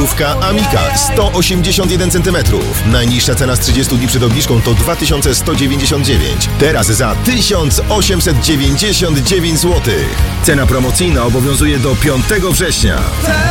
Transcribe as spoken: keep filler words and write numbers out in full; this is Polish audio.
lodówka Amika sto osiemdziesiąt jeden centymetrów. Najniższa cena z trzydziestu dni przed obniżką to dwa tysiące sto dziewięćdziesiąt dziewięć. Teraz za tysiąc osiemset dziewięćdziesiąt dziewięć złotych. Cena promocyjna obowiązuje do piątego września.